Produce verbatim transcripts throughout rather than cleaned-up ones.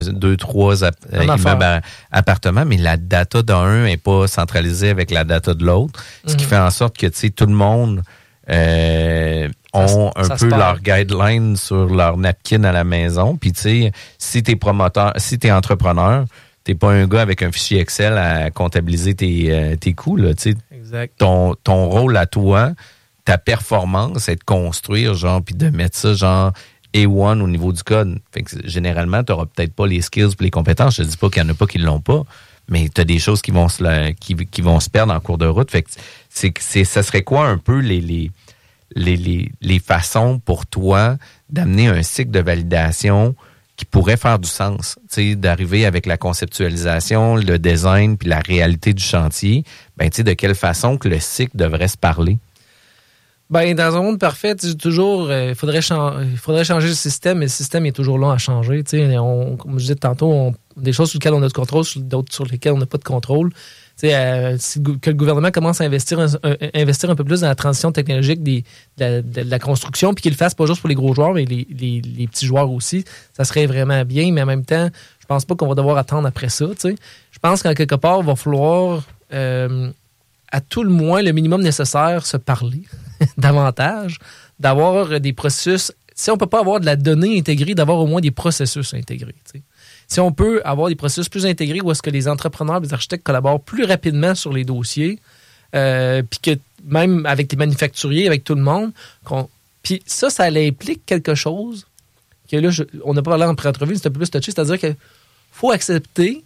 deux, trois app- immeubles à, appartements, mais la data d'un n'est pas centralisée avec la data de l'autre, ce mm-hmm. qui fait en sorte que, tu sais, tout le monde euh, ont ça, un ça peu leur guideline sur leur napkin à la maison. Puis, tu sais, si t'es promoteur, si t'es entrepreneur, t'es pas un gars avec un fichier Excel à comptabiliser tes, euh, tes coûts, là, tu sais. Exact. Ton, ton rôle à toi, ta performance, c'est de construire, genre, puis de mettre ça, genre, A un au niveau du code. Fait que généralement, tu n'auras peut-être pas les skills et les compétences. Je ne dis pas qu'il n'y en a pas qui ne l'ont pas, mais tu as des choses qui vont se qui, qui vont se perdre en cours de route. Fait que c'est, c'est, ça serait quoi un peu les, les, les, les, les façons pour toi d'amener un cycle de validation qui pourrait faire du sens, tu sais, d'arriver avec la conceptualisation, le design puis la réalité du chantier, ben tu sais, de quelle façon que le cycle devrait se parler? Ben, dans un monde parfait, toujours, il euh, faudrait, cha- faudrait changer le système, mais le système est toujours long à changer. On, comme je disais tantôt, on, des choses sur lesquelles on a du contrôle, d'autres sur lesquelles on n'a pas de contrôle. Euh, si, que le gouvernement commence à investir un, un, investir un peu plus dans la transition technologique des, de, la, de la construction, puis qu'il le fasse pas juste pour les gros joueurs, mais les, les, les petits joueurs aussi, ça serait vraiment bien, mais en même temps, je pense pas qu'on va devoir attendre après ça. T'sais. Je pense qu'en quelque part, il va falloir, euh, à tout le moins, le minimum nécessaire, se parler davantage, d'avoir des processus. Si on ne peut pas avoir de la donnée intégrée, d'avoir au moins des processus intégrés. T'sais. Si on peut avoir des processus plus intégrés où est-ce que les entrepreneurs, les architectes collaborent plus rapidement sur les dossiers, euh, puis que même avec les manufacturiers, avec tout le monde, qu'on... puis ça, ça implique quelque chose que là, je... on n'a pas parlé en pré-entrevue, c'est un peu plus touché, c'est-à-dire qu'il faut accepter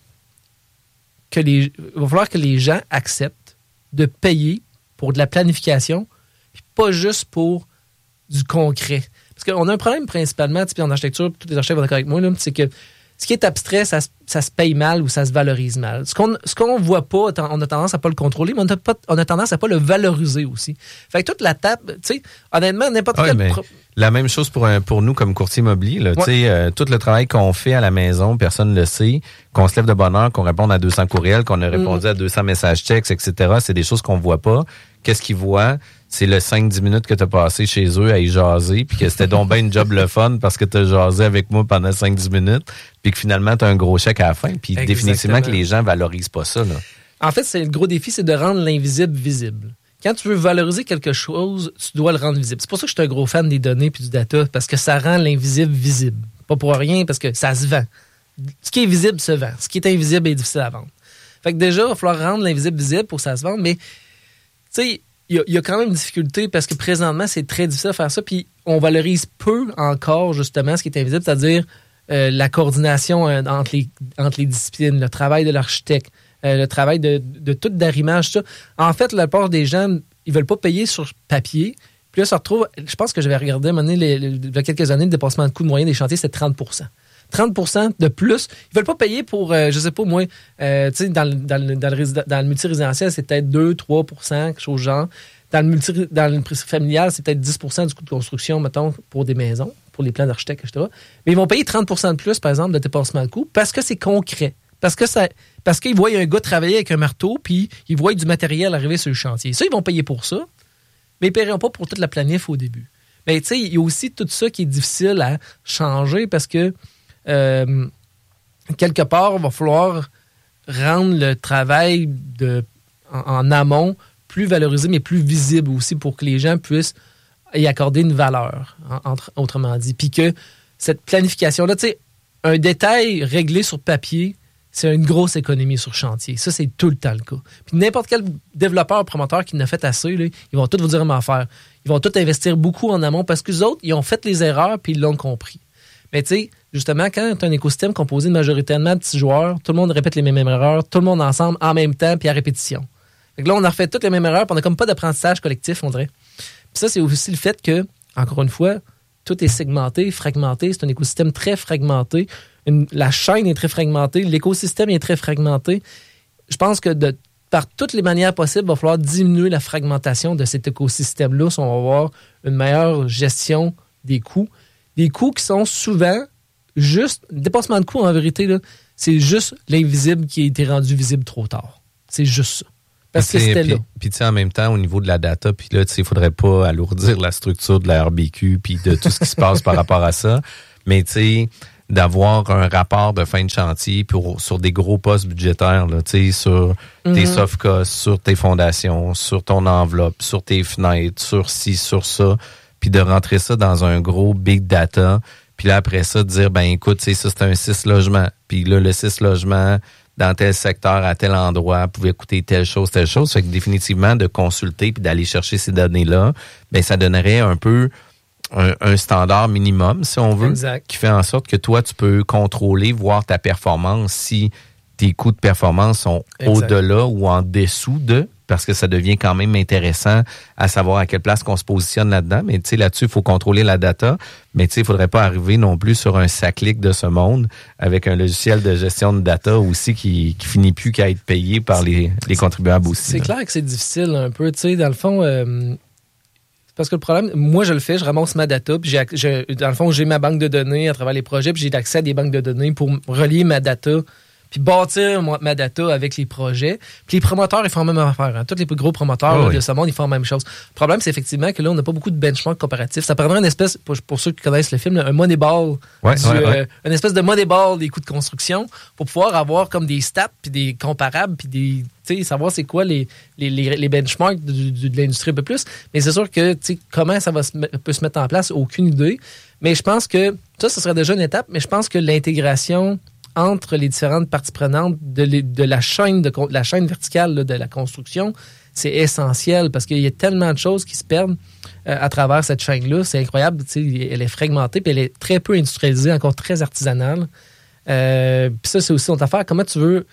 que les... il va falloir que les gens acceptent de payer pour de la planification, puis pas juste pour du concret. Parce qu'on a un problème principalement, puis en architecture, tous les architectes vont être d'accord avec moi, là, c'est que ce qui est abstrait, ça, ça se paye mal ou ça se valorise mal. Ce qu'on ce qu'on voit pas, on a tendance à pas le contrôler, mais on a, pas, on a tendance à pas le valoriser aussi. Fait que toute la table, tu sais, honnêtement, n'importe ouais, quel... Pro... La même chose pour, pour nous comme courtier immobilier. Là, ouais. Tu sais, euh, tout le travail qu'on fait à la maison, personne ne le sait, qu'on se lève de bonne heure, qu'on réponde à deux cents courriels, qu'on a répondu mmh. à deux cents messages textes, et cetera. C'est des choses qu'on voit pas. Qu'est-ce qu'ils voient? C'est le cinq dix minutes que tu as passé chez eux à y jaser, puis que c'était donc bien une job le fun parce que tu as jasé avec moi pendant cinq dix minutes, puis que finalement, tu as un gros chèque à la fin. Puis Exactement. Définitivement que les gens valorisent pas ça. Là. En fait, c'est le gros défi, c'est de rendre l'invisible visible. Quand tu veux valoriser quelque chose, tu dois le rendre visible. C'est pour ça que je suis un gros fan des données puis du data, parce que ça rend l'invisible visible. Pas pour rien, parce que ça se vend. Ce qui est visible se vend. Ce qui est invisible est difficile à vendre. Fait que déjà, il va falloir rendre l'invisible visible pour que ça se vende, mais tu sais, il y, y a quand même une difficulté parce que présentement, c'est très difficile de faire ça. Puis on valorise peu encore, justement, ce qui est invisible, c'est-à-dire euh, la coordination euh, entre, les, entre les disciplines, le travail de l'architecte, euh, le travail de, de tout d'arrimage, tout ça. En fait, la plupart des gens, ils veulent pas payer sur papier. Puis là, ça retrouve, je pense que j'avais regardé à un moment donné, les, les, il y a quelques années, le dépassement de coût moyen des chantiers, c'était trente pour cent. trente pour cent de plus. Ils veulent pas payer pour, euh, je sais pas moi, euh, tu sais, dans, dans, dans, dans, le, dans le multirésidentiel, c'est peut-être deux à trois pour cent, quelque chose genre. Dans le, multi, dans le familial, c'est peut-être dix pour cent du coût de construction, mettons, pour des maisons, pour les plans d'architectes, et cetera. Mais ils vont payer trente pour cent de plus, par exemple, de dépassement de coût, parce que c'est concret. Parce que ça, parce qu'ils voient un gars travailler avec un marteau, puis ils voient du matériel arriver sur le chantier. Ça, ils vont payer pour ça, mais ils ne paieront pas pour toute la planif au début. Mais tu sais, il y a aussi tout ça qui est difficile à changer, parce que Euh, quelque part, il va falloir rendre le travail de, en, en amont plus valorisé, mais plus visible aussi pour que les gens puissent y accorder une valeur, entre, autrement dit. Puis que cette planification-là, tu sais, un détail réglé sur papier, c'est une grosse économie sur chantier. Ça, c'est tout le temps le cas. Puis n'importe quel développeur ou promoteur qui n'a fait assez, là, ils vont tous vous dire comment faire. Ils vont tous investir beaucoup en amont parce que les autres, ils ont fait les erreurs puis ils l'ont compris. Mais tu sais, justement, quand tu as un écosystème composé de majoritairement de petits joueurs, tout le monde répète les mêmes erreurs, tout le monde ensemble, en même temps, puis à répétition. Fait que là, on a refait toutes les mêmes erreurs, puis on n'a comme pas d'apprentissage collectif, on dirait. Puis ça, c'est aussi le fait que, encore une fois, tout est segmenté, fragmenté. C'est un écosystème très fragmenté. Une, la chaîne est très fragmentée. L'écosystème est très fragmenté. Je pense que de, par toutes les manières possibles, il va falloir diminuer la fragmentation de cet écosystème-là si on va avoir une meilleure gestion des coûts. Des coûts qui sont souvent juste... Dépassement de coûts, en vérité, là, c'est juste l'invisible qui a été rendu visible trop tard. C'est juste ça. Parce que c'était là. Puis, tu sais, en même temps, au niveau de la data, puis là, tu sais, il faudrait pas alourdir la structure de la R B Q puis de tout ce qui se passe par rapport à ça. Mais, tu sais, d'avoir un rapport de fin de chantier pour, sur des gros postes budgétaires, là, tu sais, sur mm-hmm. tes soft costs, sur tes fondations, sur ton enveloppe, sur tes fenêtres, sur ci, sur ça, puis de rentrer ça dans un gros big data, puis là, après ça, de dire, ben écoute, tu sais, ça, c'est un six logements, puis là, le six logements, dans tel secteur, à tel endroit, pouvait coûter telle chose, telle chose. Fait que définitivement, de consulter puis d'aller chercher ces données-là, ben ça donnerait un peu un, un standard minimum, si on veut, exact. Qui fait en sorte que toi, tu peux contrôler, voir ta performance si tes coûts de performance sont exact. Au-delà ou en dessous de, parce que ça devient quand même intéressant à savoir à quelle place qu'on se positionne là-dedans. Mais tu sais, là-dessus, il faut contrôler la data. Mais tu sais, il ne faudrait pas arriver non plus sur un SACLIC de ce monde avec un logiciel de gestion de data aussi qui, qui finit plus qu'à être payé par les, les contribuables aussi. C'est là. Clair que c'est difficile un peu. Tu sais, dans le fond, euh, parce que le problème, moi, je le fais, je ramasse ma data. Puis j'ai, j'ai, dans le fond, j'ai ma banque de données à travers les projets. Puis j'ai accès à des banques de données pour relier ma data puis bâtir ma data avec les projets. Puis les promoteurs, ils font la même affaire. Hein. Tous les plus gros promoteurs oh, oui. de ce monde, ils font la même chose. Le problème, c'est effectivement que là, on n'a pas beaucoup de benchmark comparatifs. Ça prendrait une espèce, pour, pour ceux qui connaissent le film, là, un Moneyball, ouais, du, ouais, ouais. Euh, une espèce de Moneyball des coûts de construction pour pouvoir avoir comme des stats, puis des comparables, puis des, tu sais, savoir c'est quoi les, les, les, les benchmarks de, de, de l'industrie un peu plus. Mais c'est sûr que, tu sais, comment ça va se, peut se mettre en place, aucune idée. Mais je pense que ça, ce serait déjà une étape, mais je pense que l'intégration entre les différentes parties prenantes de, de la chaîne de, de la chaîne verticale là, de la construction, c'est essentiel parce qu'il y a tellement de choses qui se perdent euh, à travers cette chaîne-là. C'est incroyable. Elle est fragmentée puis elle est très peu industrialisée, encore très artisanale. Euh, puis ça, c'est aussi notre affaire. Comment tu veux...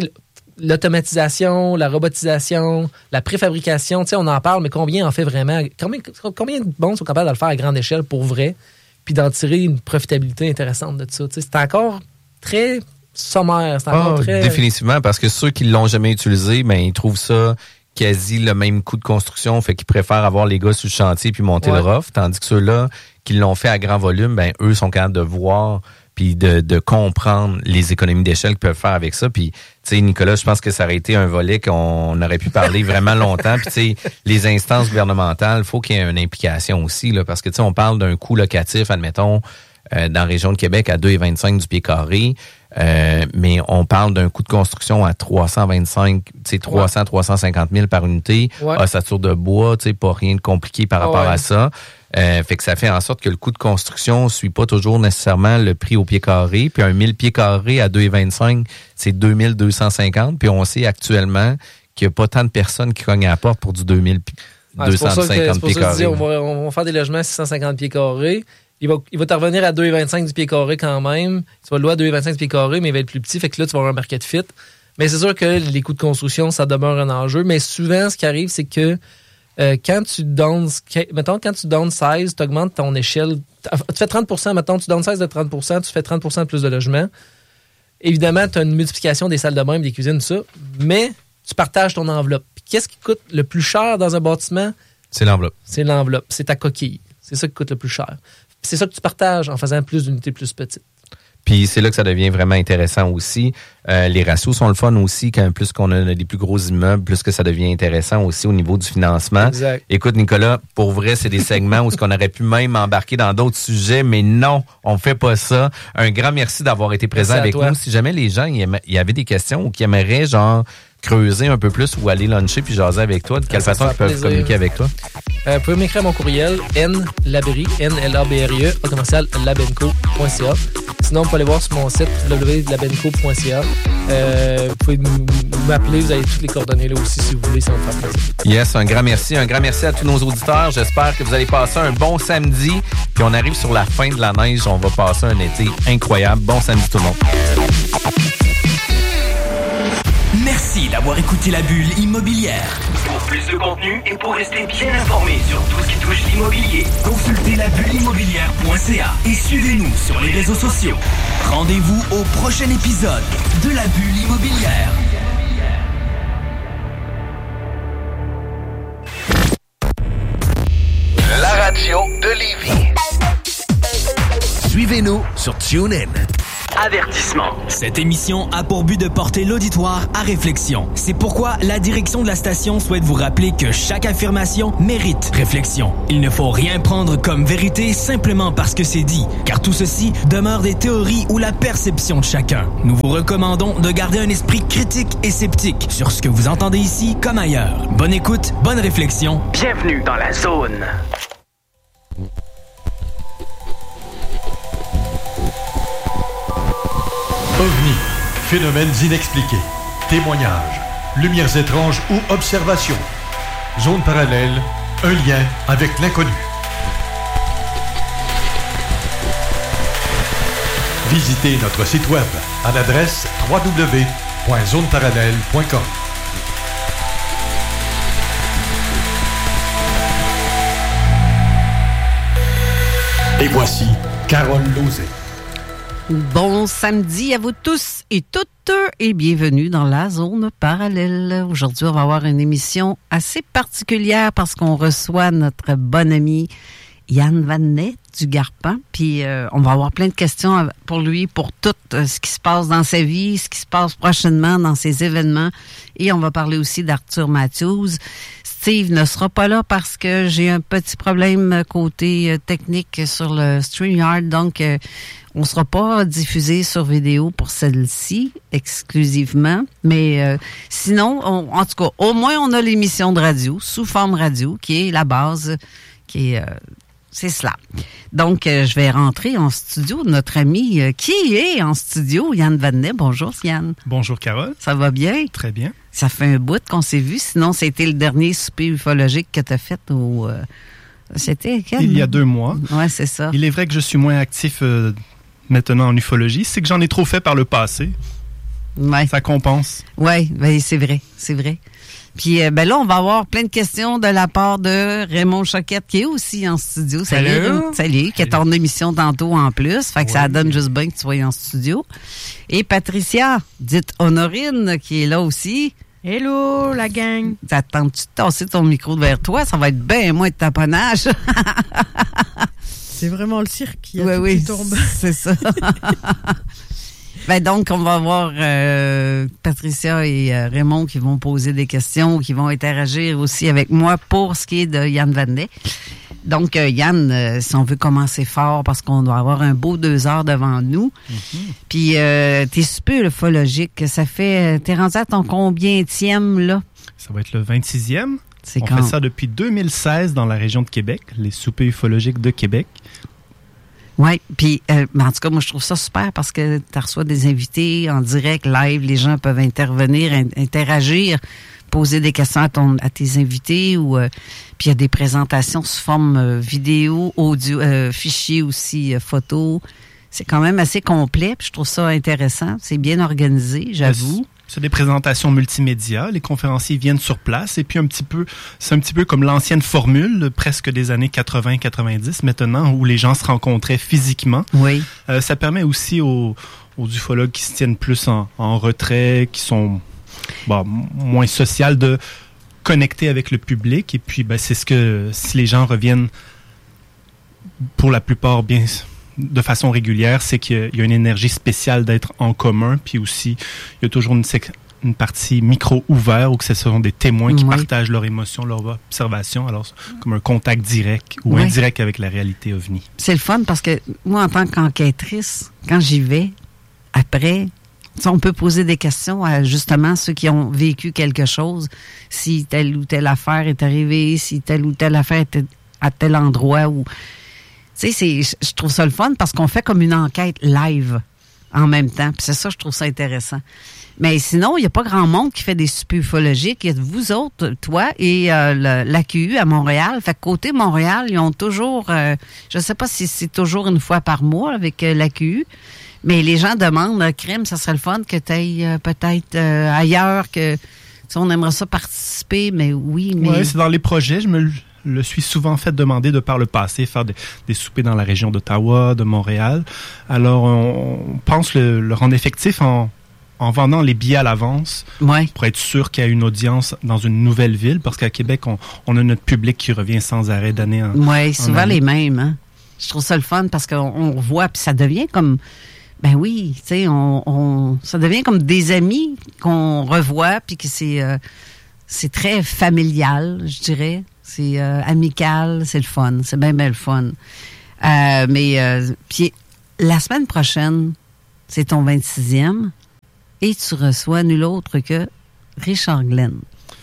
L'automatisation, la robotisation, la préfabrication, on en parle, mais combien en fait vraiment? Combien, combien de bons sont capables de le faire à grande échelle pour vrai puis d'en tirer une profitabilité intéressante de ça? T'sais, c'est encore... très sommaire. C'est encore oh, très... Définitivement, parce que ceux qui l'ont jamais utilisé, ben ils trouvent ça quasi le même coût de construction, fait qu'ils préfèrent avoir les gars sur le chantier puis monter ouais. le rough, tandis que ceux-là qui l'ont fait à grand volume, ben eux sont capables de voir puis de, de comprendre les économies d'échelle qu'ils peuvent faire avec ça. Puis, tu sais, Nicolas, je pense que ça aurait été un volet qu'on aurait pu parler vraiment longtemps. Puis, tu sais, les instances gouvernementales, il faut qu'il y ait une implication aussi, là, parce que, tu sais, on parle d'un coût locatif, admettons, Euh, dans la région de Québec à deux virgule vingt-cinq du pied carré, euh, mais on parle d'un coût de construction à trois cent vingt-cinq, tu sais, trois cents, trois cent cinquante mille par unité, ouais. ossature de bois, tu sais, pas rien de compliqué par rapport ouais. à ça. Euh, fait que ça fait en sorte que le coût de construction suit pas toujours nécessairement le prix au pied carré. Puis un mille pieds carrés à deux virgule vingt-cinq, c'est deux mille deux cent cinquante. Puis on sait actuellement qu'il n'y a pas tant de personnes qui cognent à la porte pour du deux mille deux cent cinquante pieds carrés. On va, on va faire des logements à six cent cinquante pieds carrés. Il va, il va te revenir à deux virgule vingt-cinq du pied carré quand même. Tu vas le louer à deux virgule vingt-cinq du pied carré, mais il va être plus petit. Fait que là, tu vas avoir un market fit. Mais c'est sûr que les coûts de construction, ça demeure un enjeu. Mais souvent, ce qui arrive, c'est que euh, quand tu donnes, mettons, quand tu downsize, tu augmentes ton échelle. Tu fais trente pour cent, mettons, tu downsize de trente pour cent, tu fais trente pour cent de plus de logements. Évidemment, tu as une multiplication des salles de bain, des cuisines, tout ça. Mais tu partages ton enveloppe. Puis qu'est-ce qui coûte le plus cher dans un bâtiment? C'est l'enveloppe. C'est l'enveloppe. C'est ta coquille. C'est ça qui coûte le plus cher. C'est ça que tu partages en faisant plus d'unités plus petites. Puis c'est là que ça devient vraiment intéressant aussi. Euh, les ratios sont le fun aussi. Quand plus qu'on a des plus gros immeubles, plus que ça devient intéressant aussi au niveau du financement. Exact. Écoute, Nicolas, pour vrai, c'est des segments où ce qu'on aurait pu même embarquer dans d'autres sujets, mais non, on fait pas ça. Un grand merci d'avoir été présent avec nous. Si jamais les gens, il y avait des questions ou qui aimeraient, genre, creuser un peu plus ou aller luncher puis jaser avec toi, de quelle ça façon ils peuvent plaisir. communiquer avec toi? Euh, vous pouvez m'écrire à mon courriel nlabrie, N L A B R I E, au commercial labenco point c a. Sinon, vous pouvez aller voir sur mon site w w w point labenco point c a. Euh, vous pouvez m'appeler, vous avez toutes les coordonnées là aussi si vous voulez, ça va me faire plaisir. Yes, un grand merci. Un grand merci à tous nos auditeurs. J'espère que vous allez passer un bon samedi. Puis on arrive sur la fin de la neige. On va passer un été incroyable. Bon samedi tout le monde. Merci d'avoir écouté La Bulle Immobilière. Pour plus de contenu et pour rester bien informé sur tout ce qui touche l'immobilier, consultez la bulle immobilière point c a et suivez-nous sur les réseaux sociaux. Rendez-vous au prochain épisode de La Bulle Immobilière. La radio de Lévis. Suivez-nous sur TuneIn. Avertissement. Cette émission a pour but de porter l'auditoire à réflexion. C'est pourquoi la direction de la station souhaite vous rappeler que chaque affirmation mérite réflexion. Il ne faut rien prendre comme vérité simplement parce que c'est dit, car tout ceci demeure des théories ou la perception de chacun. Nous vous recommandons de garder un esprit critique et sceptique sur ce que vous entendez ici comme ailleurs. Bonne écoute, bonne réflexion. Bienvenue dans la zone. OVNI, phénomènes inexpliqués, témoignages, lumières étranges ou observations. Zone parallèle, un lien avec l'inconnu. Visitez notre site web à l'adresse w w w point zone parallèle point com. Et voici Carole Lauzet. Bon samedi à vous tous et toutes et bienvenue dans la zone parallèle. Aujourd'hui, on va avoir une émission assez particulière parce qu'on reçoit notre bon ami Yann Vannet du Garpan. Puis euh, on va avoir plein de questions pour lui, pour tout euh, ce qui se passe dans sa vie, ce qui se passe prochainement dans ses événements. Et on va parler aussi d'Arthur Matthews. Steve ne sera pas là parce que j'ai un petit problème côté euh, technique sur le StreamYard. Donc, euh, on ne sera pas diffusé sur vidéo pour celle-ci exclusivement. Mais euh, sinon, on, en tout cas, au moins, on a l'émission de radio, sous forme radio, qui est la base, qui est... Euh, c'est cela. Donc, euh, je vais rentrer en studio. Notre ami euh, qui est en studio, Yann Vannet. Bonjour, Yann. Bonjour, Carole. Ça va bien? Très bien. Ça fait un bout qu'on s'est vu. Sinon, c'était le dernier souper ufologique que tu as fait au... Euh, c'était quel? Il y a deux mois. Oui, c'est ça. Il est vrai que je suis moins actif euh, maintenant en ufologie. C'est que j'en ai trop fait par le passé. Ouais. Ça compense. Oui, ben, c'est vrai. C'est vrai. Puis euh, ben là, on va avoir plein de questions de la part de Raymond Choquette, qui est aussi en studio. Salut. Salut. Salut, qui est ton émission tantôt en plus. Fait que oui. Ça donne juste bien que tu sois en studio. Et Patricia, dite Honorine, qui est là aussi. Hello, la gang. T'attends-tu de tasser ton micro vers toi? Ça va être bien moins de taponnage. C'est vraiment le cirque. Il y a oui, tout oui, qui tombe. C'est ça. Ben donc, on va avoir euh, Patricia et euh, Raymond qui vont poser des questions, qui vont interagir aussi avec moi pour ce qui est de Yann Vannet. Donc, euh, Yann, euh, si on veut commencer fort, parce qu'on doit avoir un beau deux heures devant nous. Mm-hmm. Puis, euh, t'es super ufologique. Ça fait... T'es rendu à ton combienième, là? Ça va être le vingt-sixième. C'est on quand... fait ça depuis deux mille seize dans la région de Québec, les soupers ufologiques de Québec. Oui, puis euh, en tout cas, moi, je trouve ça super parce que tu reçois des invités en direct, live, les gens peuvent intervenir, in- interagir, poser des questions à, ton, à tes invités, ou euh, puis il y a des présentations sous forme euh, vidéo, audio, euh, fichiers aussi, euh, photos. C'est quand même assez complet, puis je trouve ça intéressant. C'est bien organisé, j'avoue. C'est des présentations multimédia. Les conférenciers viennent sur place et puis un petit peu, c'est un petit peu comme l'ancienne formule, presque des années quatre-vingts quatre-vingt-dix maintenant, où les gens se rencontraient physiquement. Oui. Euh, ça permet aussi aux, aux ufologues qui se tiennent plus en, en retrait, qui sont bon, moins sociales, de connecter avec le public. Et puis, ben, c'est ce que, si les gens reviennent pour la plupart bien de façon régulière, c'est qu'il y a une énergie spéciale d'être en commun, puis aussi, il y a toujours une, sec- une partie micro ouvert où que ce sont des témoins qui oui. partagent leurs émotions, leurs observations, alors comme un contact direct ou oui. indirect avec la réalité ovni. C'est le fun parce que moi, en tant qu'enquêtrice, quand j'y vais, après, on peut poser des questions à justement ceux qui ont vécu quelque chose, si telle ou telle affaire est arrivée, si telle ou telle affaire était à tel endroit, ou... Tu sais, je trouve ça le fun parce qu'on fait comme une enquête live en même temps. Puis c'est ça, je trouve ça intéressant. Mais sinon, il n'y a pas grand monde qui fait des soupers ufologiques. Il y a vous autres, toi et euh, l'A Q U à Montréal. Fait que côté Montréal, ils ont toujours, euh, je ne sais pas si c'est toujours une fois par mois avec euh, l'A Q U, mais les gens demandent, euh, crime, ça serait le fun que tu ailles euh, peut-être euh, ailleurs, que tu sais, on aimerait ça participer, mais oui, mais... Oui, c'est dans les projets. Je me le suis souvent fait demander de par le passé, faire des, des soupers dans la région d'Ottawa, de Montréal. Alors, on, on pense le, le rendre effectif en, en vendant les billets à l'avance, ouais. pour être sûr qu'il y a une audience dans une nouvelle ville, parce qu'à Québec, on, on a notre public qui revient sans arrêt d'année en Oui, souvent année. les mêmes. Hein? Je trouve ça le fun parce qu'on on voit, puis ça devient comme... Ben oui, tu sais, on, on, ça devient comme des amis qu'on revoit, puis que c'est, euh, c'est très familial, je dirais. C'est euh, amical, c'est le fun, c'est bien, bien le fun. Euh, mais, euh, puis la semaine prochaine, c'est ton vingt-sixième, et tu reçois nul autre que Richard Glenn.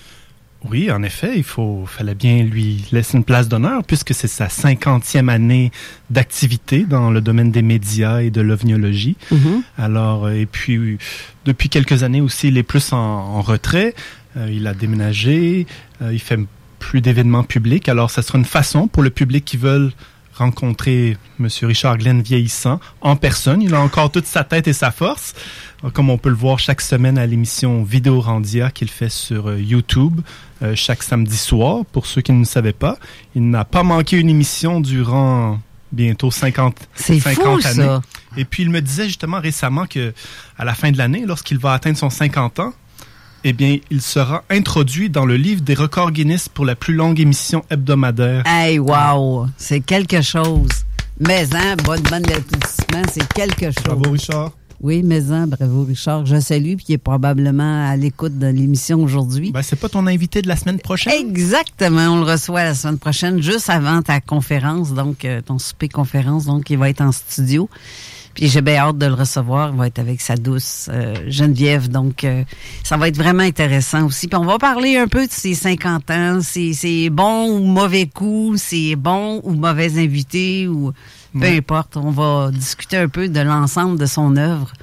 Oui, en effet, il faut, fallait bien lui laisser une place d'honneur puisque c'est sa cinquantième année d'activité dans le domaine des médias et de l'ovniologie. Mm-hmm. Alors, et puis, depuis quelques années aussi, il est plus en, en retrait. Euh, il a déménagé, euh, il fait plus d'événements publics. Alors, ça sera une façon pour le public qui veulent rencontrer M. Richard Glenn vieillissant en personne. Il a encore toute sa tête et sa force, comme on peut le voir chaque semaine à l'émission Vidéo Randia qu'il fait sur euh, YouTube euh, chaque samedi soir. Pour ceux qui ne le savaient pas, il n'a pas manqué une émission durant bientôt cinquante, C'est cinquante fou, années. Ça. Et puis il me disait justement récemment que à la fin de l'année, lorsqu'il va atteindre son cinquante ans, eh bien, il sera introduit dans le livre des records Guinness pour la plus longue émission hebdomadaire. Hey, wow! C'est quelque chose. Mais, hein, bonne bonne d'applaudissement, c'est quelque chose. Bravo, Richard. Oui, mais, hein, bravo, Richard. Je salue, puis il est probablement à l'écoute de l'émission aujourd'hui. Ben, c'est pas ton invité de la semaine prochaine? Exactement. On le reçoit la semaine prochaine, juste avant ta conférence, donc, euh, ton souper conférence. Donc, il va être en studio. Puis j'ai bien hâte de le recevoir. Il va être avec sa douce euh, Geneviève. Donc, euh, ça va être vraiment intéressant aussi. Puis on va parler un peu de ses cinquante ans. C'est, c'est bon ou mauvais coup, c'est bon ou mauvais invité, ou peu ouais. importe. On va discuter un peu de l'ensemble de son œuvre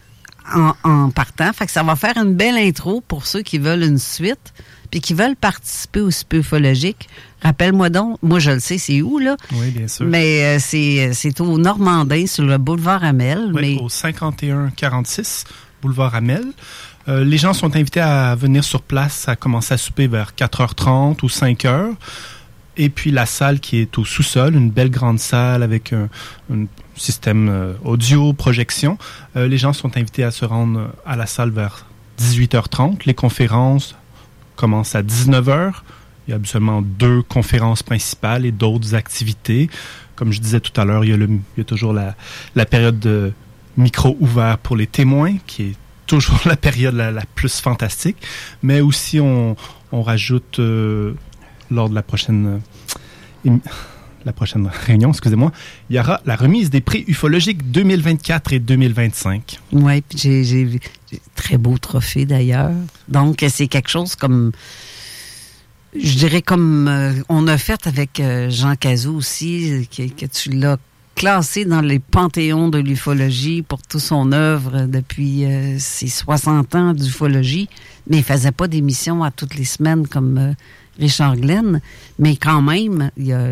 en, en partant. Fait que ça va faire une belle intro pour ceux qui veulent une suite puis qui veulent participer au souper ufologique. Rappelle-moi donc, moi je le sais, c'est où, là? Oui, bien sûr. Mais euh, c'est, c'est au Normandin, sur le boulevard Amel. Oui, mais... au cinquante et un quarante-six, boulevard Amel. Euh, les gens sont invités à venir sur place, à commencer à souper vers quatre heures trente ou cinq heures. Et puis la salle qui est au sous-sol, une belle grande salle avec un, un système euh, audio, projection. Euh, les gens sont invités à se rendre à la salle vers dix-huit heures trente. Les conférences commencent à dix-neuf heures. Il y a absolument deux conférences principales et d'autres activités. Comme je disais tout à l'heure, il y a, le, il y a toujours la, la période de micro ouvert pour les témoins, qui est toujours la période la, la plus fantastique. Mais aussi, on, on rajoute, euh, lors de la prochaine, euh, la prochaine réunion, excusez-moi, il y aura la remise des prix ufologiques deux mille vingt-quatre et deux mille vingt-cinq. Oui, puis j'ai, j'ai vu très beau trophée d'ailleurs. Donc, c'est quelque chose comme... Je dirais comme euh, on a fait avec euh, Jean Cazot aussi, que, que tu l'as classé dans les panthéons de l'ufologie pour toute son œuvre depuis euh, ses soixante ans d'ufologie. Mais il faisait pas d'émissions à toutes les semaines comme euh, Richard Glenn. Mais quand même, il y a...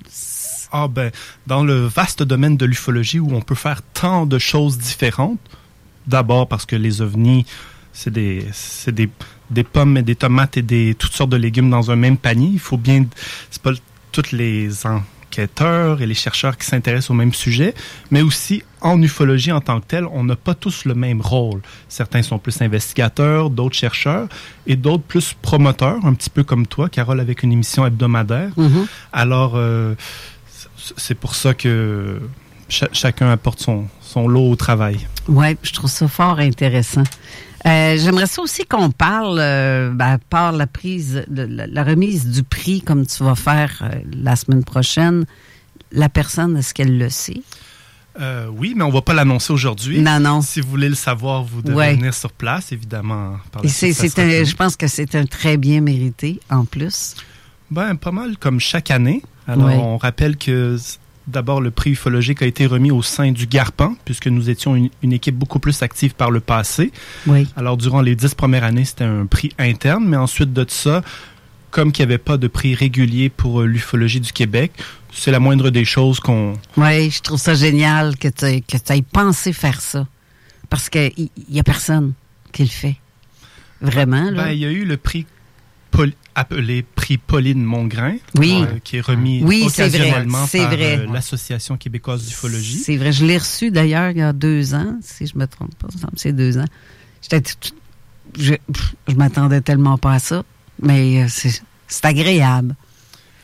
Ah ben, dans le vaste domaine de l'ufologie où on peut faire tant de choses différentes, d'abord parce que les ovnis, c'est des... C'est des des pommes et des tomates et des toutes sortes de légumes dans un même panier. Il faut bien... C'est pas tous les enquêteurs et les chercheurs qui s'intéressent au même sujet, mais aussi en ufologie en tant que telle, on n'a pas tous le même rôle. Certains sont plus investigateurs, d'autres chercheurs et d'autres plus promoteurs, un petit peu comme toi, Carole, avec une émission hebdomadaire. Mm-hmm. Alors, euh, c'est pour ça que ch- chacun apporte son, son lot au travail. Oui, je trouve ça fort intéressant. Euh, j'aimerais ça aussi qu'on parle, euh, ben, par la prise, de, la, la remise du prix, comme tu vas faire euh, la semaine prochaine. La personne, est-ce qu'elle le sait? Euh, oui, mais on ne va pas l'annoncer aujourd'hui. Non, non. Si vous voulez le savoir, vous devez ouais. venir sur place, évidemment. Par la Et c'est, suite, c'est un, je pense que c'est un très bien mérité, en plus. Ben, pas mal, comme chaque année. Alors, ouais. on rappelle que... D'abord, le prix ufologique a été remis au sein du Garpan, puisque nous étions une, une équipe beaucoup plus active par le passé. Oui. Alors, durant les dix premières années, c'était un prix interne, mais ensuite de ça, comme qu'il n'y avait pas de prix régulier pour euh, l'ufologie du Québec, c'est la moindre des choses qu'on... Oui, je trouve ça génial que tu que tu aies pensé faire ça, parce qu'il n'y a personne qui le fait. Vraiment, là. Ben, il y a eu le prix Pol- appelé prix Pauline Mongrain, oui. euh, qui est remis oui, occasionnellement c'est vrai, c'est par vrai. Euh, l'Association québécoise d'ufologie. C'est vrai, je l'ai reçu d'ailleurs il y a deux ans, si je me trompe pas, c'est deux ans. J'étais, je, je m'attendais tellement pas à ça, mais c'est, c'est agréable.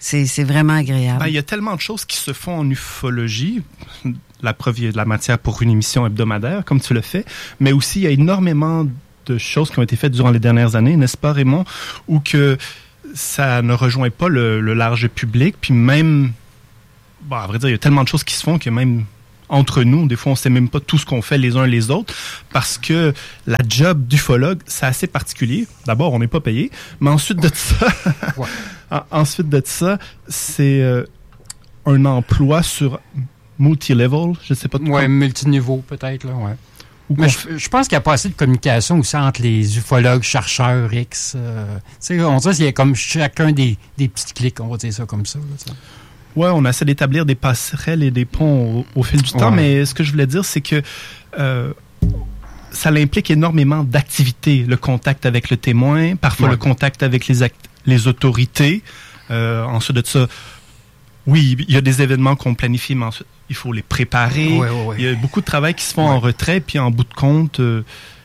C'est, c'est vraiment agréable. Ben, il y a tellement de choses qui se font en ufologie. La preuve, il y a de la matière pour une émission hebdomadaire, comme tu le fais. Mais aussi, il y a énormément de choses qui ont été faites durant les dernières années, n'est-ce pas, Raymond? Ou que ça ne rejoint pas le, le large public. Puis même, bon, à vrai dire, il y a tellement de choses qui se font que même entre nous, des fois, on ne sait même pas tout ce qu'on fait les uns les autres. Parce que la job d'ufologue, c'est assez particulier. D'abord, on n'est pas payé. Mais ensuite de ça... ouais. Ensuite de ça, c'est euh, un emploi sur multi-level, je ne sais pas. Oui, comme... multiniveau peut-être, là, ouais. Mais je, je pense qu'il n'y a pas assez de communication aussi entre les ufologues, chercheurs, X. Euh, on dirait qu'il y a comme chacun des, des petits clics, on va dire ça comme ça. Oui, on essaie d'établir des passerelles et des ponts au, au fil du temps, ouais. Mais ce que je voulais dire, c'est que euh, ça implique énormément d'activités, le contact avec le témoin, parfois ouais. le contact avec les acteurs, les autorités. Euh, ensuite de ça, oui, il y a des événements qu'on planifie, mais ensuite, il faut les préparer. Ouais, ouais, ouais. Il y a beaucoup de travail qui se font ouais. en retrait, puis en bout de compte, euh,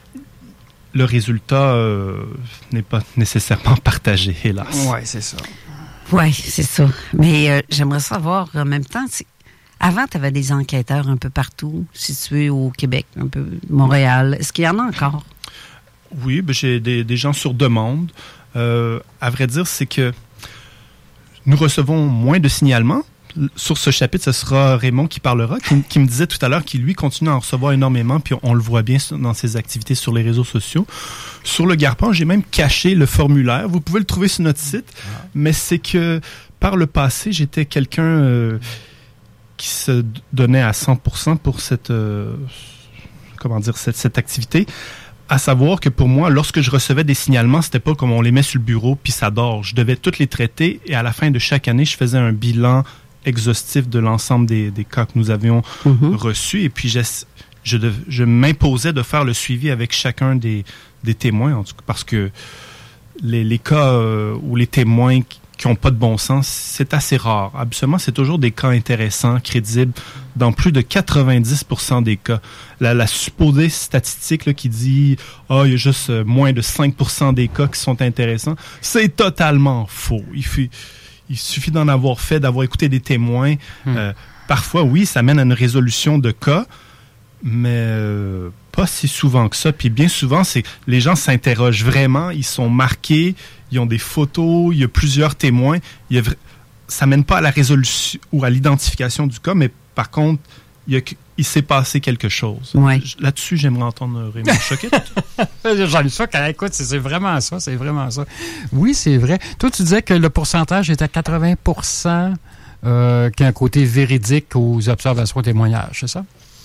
le résultat euh, n'est pas nécessairement partagé, hélas. Oui, c'est ça. Oui, c'est ça. Mais euh, j'aimerais savoir, en même temps, c'est... avant, tu avais des enquêteurs un peu partout, situés au Québec, un peu Montréal. Est-ce qu'il y en a encore? Oui, ben, j'ai des, des gens sur demande. Euh, à vrai dire, c'est que nous recevons moins de signalements. Sur ce chapitre, ce sera Raymond qui parlera, qui, qui me disait tout à l'heure qu'il, lui, continue à en recevoir énormément, puis on, on le voit bien dans ses activités sur les réseaux sociaux. Sur le Garpan, j'ai même caché le formulaire. Vous pouvez le trouver sur notre site, ah. mais c'est que par le passé, j'étais quelqu'un euh, qui se donnait à cent pour cent pour cette, euh, comment dire, cette, cette activité. À savoir que pour moi, lorsque je recevais des signalements, c'était pas comme on les met sur le bureau puis ça dort. Je devais toutes les traiter et à la fin de chaque année, je faisais un bilan exhaustif de l'ensemble des, des cas que nous avions mm-hmm. reçus. Et puis, je, je, dev, je m'imposais de faire le suivi avec chacun des, des témoins, en tout cas, parce que les, les cas euh, où les témoins qui qui n'ont pas de bon sens, c'est assez rare. Absolument, c'est toujours des cas intéressants, crédibles, dans plus de quatre-vingt-dix pour cent des cas. La, la supposée statistique là, qui dit « Ah, oh, il y a juste euh, moins de cinq pour cent des cas qui sont intéressants », c'est totalement faux. Il, fait, il suffit d'en avoir fait, d'avoir écouté des témoins. Hum. Euh, parfois, oui, ça mène à une résolution de cas, mais euh, pas si souvent que ça. Puis bien souvent, c'est les gens s'interrogent vraiment, ils sont marqués, ils ont des photos, il y a plusieurs témoins. Il y a, ça mène pas à la résolution ou à l'identification du cas, mais par contre, il, y a, il s'est passé quelque chose. Ouais. Là-dessus, j'aimerais entendre Raymond Choquette. J'en ai ça, écoute, c'est, c'est vraiment ça, c'est vraiment ça. Oui, c'est vrai. Toi, tu disais que le pourcentage est à quatre-vingts pour cent euh, qui a un côté véridique aux observations et témoignages, c'est ça?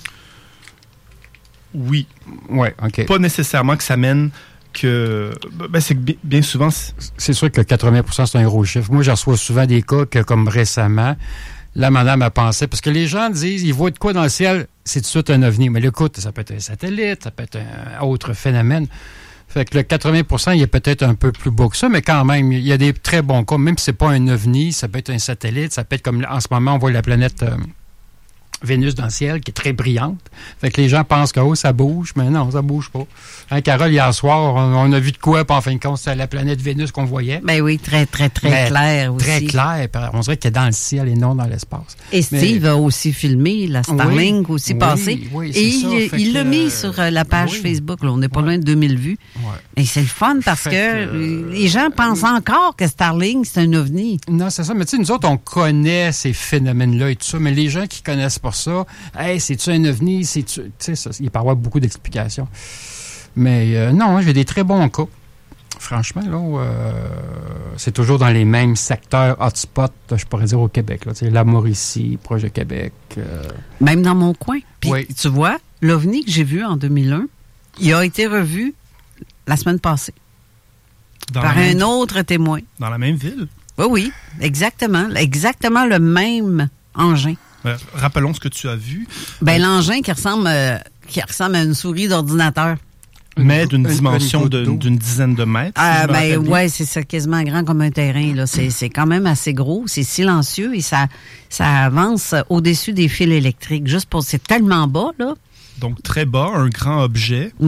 Oui. Oui, OK. Pas nécessairement que ça mène que... Ben, c'est que bien souvent... C'est, c'est sûr que quatre-vingts pour cent, c'est un gros chiffre. Moi, je reçois souvent des cas que, comme récemment, la madame a pensé... Parce que les gens disent, ils voient de quoi dans le ciel, c'est tout de suite un ovni. Mais écoute, ça peut être un satellite, ça peut être un autre phénomène. Fait que le quatre-vingts pour cent, il est peut-être un peu plus bas que ça, mais quand même, il y a des très bons cas. Même si c'est pas un ovni, ça peut être un satellite, ça peut être comme... En ce moment, on voit la planète... Euh, Vénus dans le ciel, qui est très brillante. Fait que les gens pensent que oh, ça bouge, mais non, ça bouge pas. Hein, Carole, hier soir, on, on a vu de quoi, puis en fin de compte, c'était la planète Vénus qu'on voyait. Ben oui, très, très, très mais clair aussi. Très clair. On dirait qu'elle est dans le ciel et non dans l'espace. Et Steve mais, a aussi filmé la Starlink oui, aussi oui, passée. Oui, c'est et ça. il, il l'a mis sur la page oui. Facebook. Là, on n'est pas ouais. loin de deux mille vues. Ouais. Et c'est le fun parce fait que, que les gens pensent encore que Starlink, c'est un ovni. Non, c'est ça. Mais tu sais, nous autres, on connaît ces phénomènes-là et tout ça, mais les gens qui connaissent pas ça, hey, c'est-tu un ovni? C'est-tu... Tu sais, ça, il peut y avoir beaucoup d'explications. Mais euh, non, j'ai des très bons cas. Franchement, là, euh, c'est toujours dans les mêmes secteurs hotspots, je pourrais dire, au Québec. Là, tu sais, la Mauricie, Projet Québec. Euh... Même dans mon coin. Puis, oui. tu vois, l'ovni que j'ai vu en deux mille un, il a été revu la semaine passée dans par un même... autre témoin. Dans la même ville? Oui, oui, exactement. Exactement le même engin. Euh, rappelons ce que tu as vu. Ben, euh, l'engin qui ressemble, euh, qui ressemble à une souris d'ordinateur. Mais d'une dimension de, d'une dizaine de mètres. Ah, si ben, ouais, c'est ça, quasiment grand comme un terrain, là. C'est, c'est quand même assez gros, c'est silencieux et ça, ça avance au-dessus des fils électriques. Juste pour, c'est tellement bas, là. Donc, très bas, un grand objet. Oui.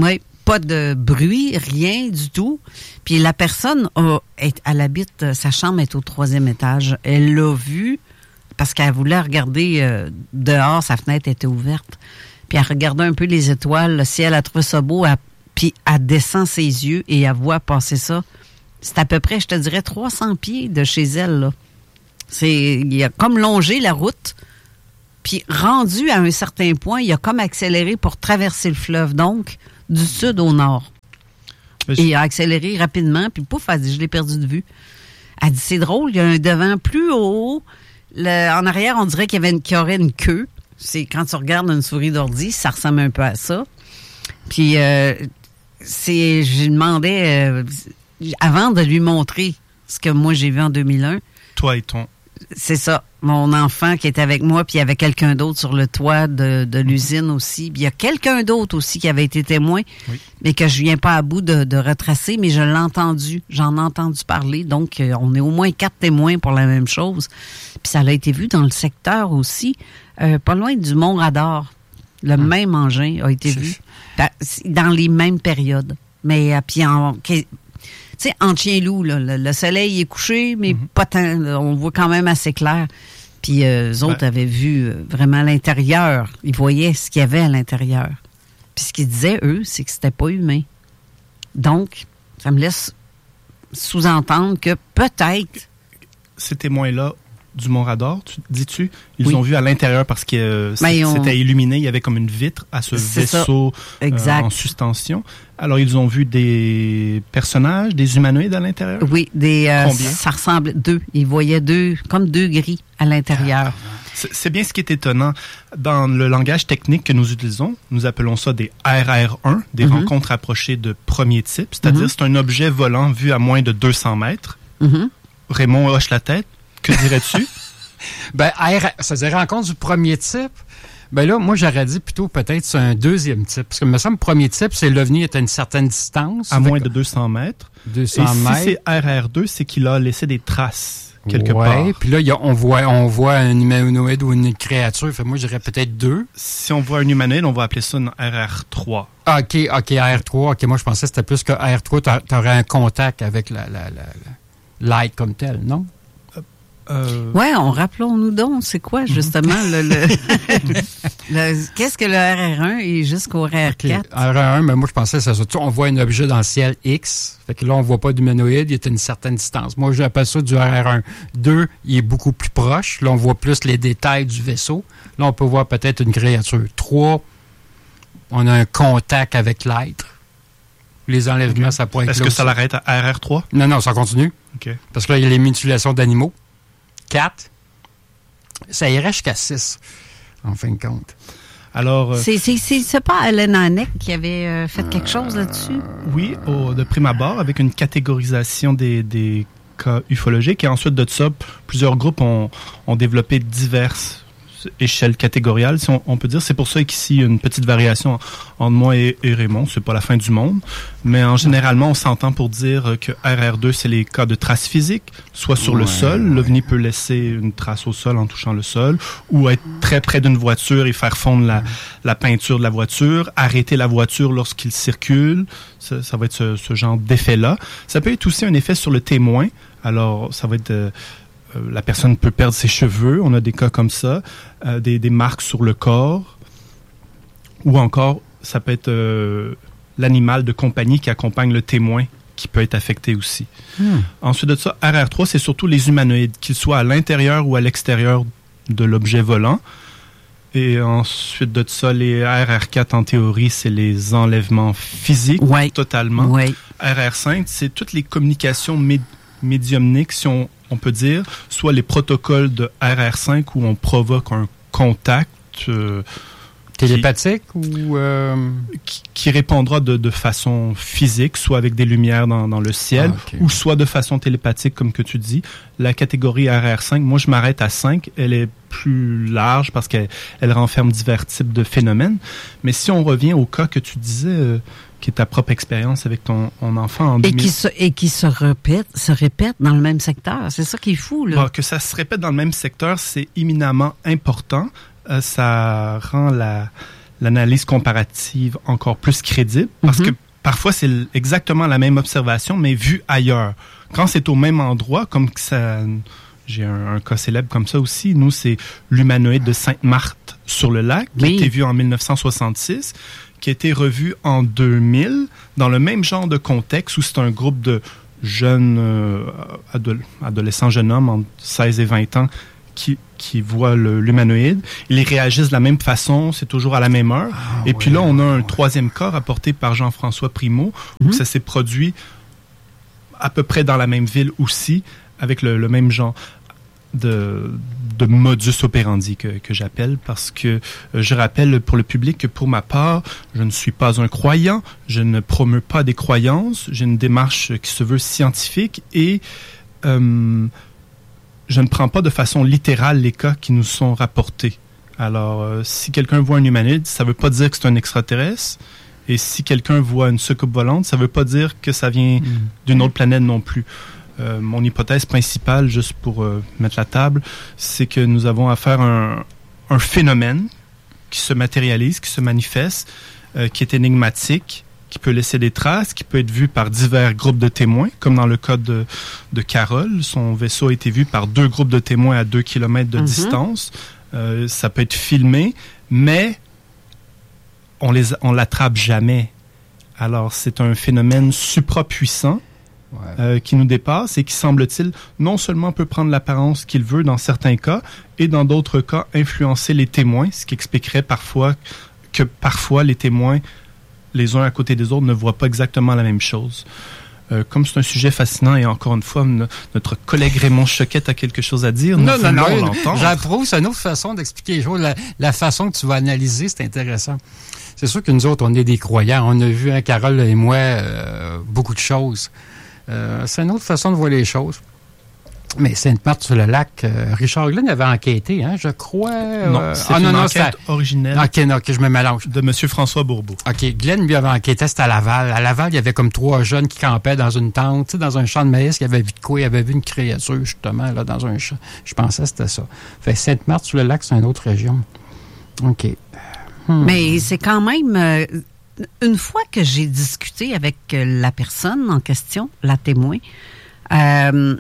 pas de bruit, rien du tout. Puis la personne, a, elle habite, sa chambre est au troisième étage. Elle l'a vu parce qu'elle voulait regarder euh, dehors, sa fenêtre était ouverte. Puis elle regardait un peu les étoiles, le ciel, elle a trouvé ça beau, elle, puis elle descend ses yeux et elle voit passer ça. C'est à peu près, je te dirais, trois cents pieds de chez elle, là. C'est, il a comme longé la route, puis rendu à un certain point, il a comme accéléré pour traverser le fleuve, donc du sud au nord. Et il a accéléré rapidement, puis pouf, elle dit, je l'ai perdu de vue. Elle dit, c'est drôle, il y a un devant plus haut. Le, en arrière, on dirait qu'il y, avait une, qu'il y aurait une queue. C'est quand tu regardes une souris d'ordi, ça ressemble un peu à ça. Puis, euh, c'est, je lui demandais, euh, avant de lui montrer ce que moi j'ai vu en deux mille un. Toi et ton. C'est ça. Mon enfant qui était avec moi, puis il y avait quelqu'un d'autre sur le toit de, de l'usine aussi. Puis il y a quelqu'un d'autre aussi qui avait été témoin, oui. mais que je viens pas à bout de, de retracer, mais je l'ai entendu. J'en ai entendu parler. Donc, euh, on est au moins quatre témoins pour la même chose. Puis ça a été vu dans le secteur aussi, euh, pas loin du Mont-Radar. Le hum. même engin a été vu dans les mêmes périodes. Mais euh, puis en... Tu sais, en chien-loup, là, le, le soleil est couché, mais mm-hmm. pas tant, là, on voit quand même assez clair. Puis euh, eux autres ouais. avaient vu euh, vraiment l'intérieur. Ils voyaient ce qu'il y avait à l'intérieur. Puis ce qu'ils disaient, eux, c'est que c'était pas humain. Donc, ça me laisse sous-entendre que peut-être... Ces témoins-là du Mont-Radar, tu, dis-tu, ils oui. ont vu à l'intérieur parce que euh, ben, on... c'était illuminé, il y avait comme une vitre à ce c'est vaisseau euh, en suspension. Alors, ils ont vu des personnages, des humanoïdes à l'intérieur? Oui, des euh, combien? Ça ressemble deux. Ils voyaient deux, comme deux gris à l'intérieur. C'est, c'est bien ce qui est étonnant. Dans le langage technique que nous utilisons, nous appelons ça des R R un, des mm-hmm. rencontres approchées de premier type, c'est-à-dire mm-hmm. c'est un objet volant vu à moins de deux cents mètres. Mm-hmm. Raymond hoche la tête. Que dirais-tu? ben, R, ça veut dire rencontre du premier type. Ben là, moi, j'aurais dit plutôt peut-être c'est un deuxième type. Parce que, il me semble, le premier type, c'est l'OVNI est à une certaine distance. À moins que... de deux cents mètres. deux cents Et mètres. Si c'est R R deux, c'est qu'il a laissé des traces quelque ouais, part. Oui, puis là, y a, on, voit, on voit un humanoïde ou une créature. Fait, moi, je dirais peut-être deux. Si on voit un humanoïde, on va appeler ça une R R trois. Ah, OK, OK, R R trois. OK, moi, je pensais que c'était plus que R R trois, tu aurais un contact avec la, la, la, la light comme tel, non? Euh... Ouais, on rappelons-nous donc, c'est quoi justement le, le, le qu'est-ce que le R R un et jusqu'au R R quatre? Okay. R R un, mais moi je pensais ça surtout on voit un objet dans le ciel X, fait que là on voit pas d'humanoïde, il est à une certaine distance. Moi j'appelle ça du R R un. deux, il est beaucoup plus proche, là on voit plus les détails du vaisseau. Là on peut voir peut-être une créature. trois, on a un contact avec l'être. Les enlèvements, okay. ça pourrait être Est-ce que ça l'arrête à R R trois? Non, non, ça continue. Okay. Parce que là, il y a les mutilations d'animaux. quatre. Ça irait jusqu'à six, en fin de compte. Alors, euh, c'est, c'est, c'est, c'est pas Alain Hanec qui avait euh, fait quelque chose là-dessus? Oui, au, de prime abord, avec une catégorisation des, des cas ufologiques. Et ensuite de ça, plusieurs groupes ont, ont développé diverses échelle catégoriale, si on, on peut dire. C'est pour ça qu'ici, il y a une petite variation entre moi et, et Raymond. C'est pas la fin du monde. Mais en généralement, on s'entend pour dire que R R deux, c'est les cas de traces physiques, soit sur ouais, le sol. Ouais. L'OVNI peut laisser une trace au sol en touchant le sol, ou être très près d'une voiture et faire fondre la, la peinture de la voiture, arrêter la voiture lorsqu'il circule. Ça, ça va être ce, ce genre d'effet-là. Ça peut être aussi un effet sur le témoin. Alors, ça va être... Euh, la personne peut perdre ses cheveux, on a des cas comme ça, euh, des, des marques sur le corps, ou encore, ça peut être euh, l'animal de compagnie qui accompagne le témoin qui peut être affecté aussi. Hmm. Ensuite de ça, R R trois, c'est surtout les humanoïdes, qu'ils soient à l'intérieur ou à l'extérieur de l'objet volant. Et ensuite de ça, les R R quatre, en théorie, c'est les enlèvements physiques, ouais. totalement. Ouais. R R cinq, c'est toutes les communications mé- médiumniques, si on on peut dire, soit les protocoles de R R cinq où on provoque un contact euh, télépathique qui, ou euh... qui, qui répondra de, de façon physique, soit avec des lumières dans, dans le ciel, ah, okay. ou soit de façon télépathique, comme que tu dis. La catégorie R R cinq, moi je m'arrête à cinq, elle est plus large parce qu'elle elle renferme divers types de phénomènes. Mais si on revient au cas que tu disais... Euh, qui est ta propre expérience avec ton, ton enfant en deux mille... Et qui se, et qui se répète, se répète dans le même secteur. C'est ça qui est fou, là. Bon, que ça se répète dans le même secteur, c'est éminemment important. Euh, ça rend la, l'analyse comparative encore plus crédible. Parce mm-hmm. que parfois, c'est exactement la même observation, mais vue ailleurs. Quand c'est au même endroit, comme que ça... J'ai un, un cas célèbre comme ça aussi. Nous, c'est l'humanoïde de Sainte-Marthe sur le lac, qui Oui. a été vu en mille neuf cent soixante-six, qui a été revu en deux mille, dans le même genre de contexte, où c'est un groupe de jeunes euh, adol- adolescents, jeunes hommes, entre seize et vingt ans, qui, qui voient le, l'humanoïde. Ils réagissent de la même façon, c'est toujours à la même heure. Ah, et puis ouais, là, on a un ouais. troisième cas rapporté par Jean-François Primo, où Mhm. ça s'est produit à peu près dans la même ville aussi, avec le, le même genre de, de modus operandi que, que j'appelle, parce que euh, je rappelle pour le public que pour ma part, je ne suis pas un croyant, je ne promeux pas des croyances, j'ai une démarche qui se veut scientifique et euh, je ne prends pas de façon littérale les cas qui nous sont rapportés. Alors, euh, si quelqu'un voit un humanoïde, ça ne veut pas dire que c'est un extraterrestre. Et si quelqu'un voit une soucoupe volante, ça ne veut pas dire que ça vient Mm. d'une autre planète non plus. Euh, mon hypothèse principale, juste pour euh, mettre la table, c'est que nous avons affaire à un, un phénomène qui se matérialise, qui se manifeste, euh, qui est énigmatique, qui peut laisser des traces, qui peut être vu par divers groupes de témoins, comme dans le cas de, de Carole. Son vaisseau a été vu par deux groupes de témoins à deux kilomètres de Mhm. distance. Euh, ça peut être filmé, mais on les on l'attrape jamais. Alors, c'est un phénomène suprapuissant Ouais. euh, qui nous dépasse et qui, semble-t-il, non seulement peut prendre l'apparence qu'il veut dans certains cas et dans d'autres cas influencer les témoins, ce qui expliquerait parfois que parfois les témoins, les uns à côté des autres, ne voient pas exactement la même chose. Euh, comme c'est un sujet fascinant et encore une fois, no- notre collègue Raymond Choquette a quelque chose à dire. Nous Non, non, voulons non. l'entendre. J'approuve, c'est une autre façon d'expliquer les choses. La, la façon que tu vas analyser, c'est intéressant. C'est sûr que nous autres, on est des croyants. On a vu, hein, Carole et moi, euh, beaucoup de choses. Euh, c'est une autre façon de voir les choses. Mais Sainte-Marthe-sur-le-Lac, euh, Richard Glenn avait enquêté, hein, je crois. Non, euh, c'est ah, une non, non, enquête c'est- originelle OK, non, OK, je me mélange. de M. François Bourbeau. OK, Glenn lui avait enquêté, c'était à Laval. À Laval, il y avait comme trois jeunes qui campaient dans une tente, tu sais, dans un champ de maïs. Il avait vu de quoi? Il avait vu une créature, justement, là, dans un champ. Je pensais que c'était ça. Fait Sainte-Marthe-sur-le-Lac, c'est une autre région. OK. Hmm. Mais c'est quand même... euh, une fois que j'ai discuté avec euh, la personne en question, la témoin, euh,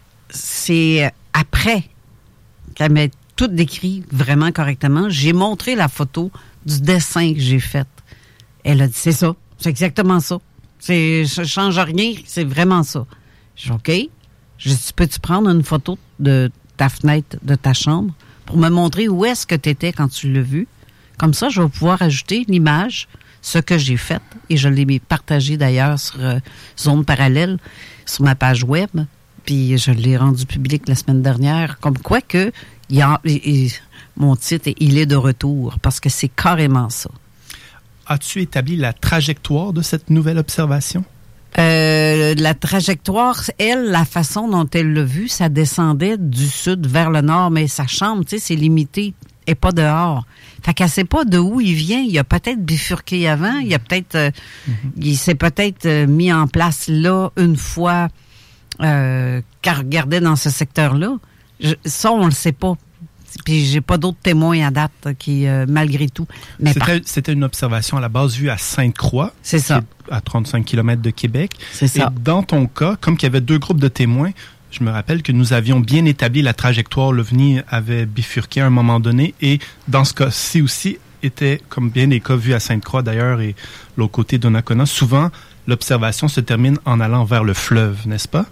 c'est après qu'elle m'a tout décrit vraiment correctement. J'ai montré la photo du dessin que j'ai fait. Elle a dit, c'est ça, c'est exactement ça. C'est, je change rien, c'est vraiment ça. Je dis, OK. Je dis, peux-tu prendre une photo de ta fenêtre de ta chambre pour me montrer où est-ce que tu étais quand tu l'as vu? Comme ça, je vais pouvoir ajouter l'image, ce que j'ai fait, et je l'ai partagé d'ailleurs sur euh, Zone Parallèle, sur ma page web, puis je l'ai rendu public la semaine dernière, comme quoi que il y a, il- il- mon titre, il est de retour, parce que c'est carrément ça. As-tu établi la trajectoire de cette nouvelle observation? Euh, la trajectoire, elle, la façon dont elle l'a vu, ça descendait du sud vers le nord, mais sa chambre, tu sais, c'est limité, et pas dehors. Fait qu'elle sait pas de où il vient. Il a peut-être bifurqué avant, il a peut-être, euh, Mm-hmm. il s'est peut-être euh, mis en place là une fois euh, qu'elle regardait dans ce secteur-là. Je, ça, on le sait pas. Puis j'ai pas d'autres témoins à date euh, qui, euh, malgré tout. Mais par- C'était, c'était une observation à la base vue à Sainte-Croix, c'est ça, qui est à trente-cinq kilomètres de Québec. c'est Et ça. dans ton cas, comme qu'il y avait deux groupes de témoins, je me rappelle que nous avions bien établi la trajectoire. L'OVNI avait bifurqué à un moment donné. Et dans ce cas-ci aussi, était, comme bien les cas vus à Sainte-Croix d'ailleurs et l'autre côté d'Onacona, souvent l'observation se termine en allant vers le fleuve, n'est-ce pas?